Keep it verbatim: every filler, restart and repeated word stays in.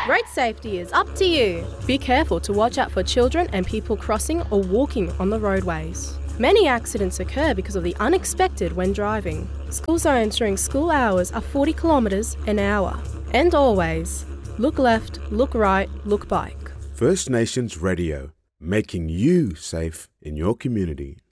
Road safety is up to you. Be careful to watch out for children and people crossing or walking on the roadways. Many accidents occur because of the unexpected when driving. School zones during school hours are forty kilometres an hour. And always, look left, look right, look bike. First Nations Radio, making you safe in your community.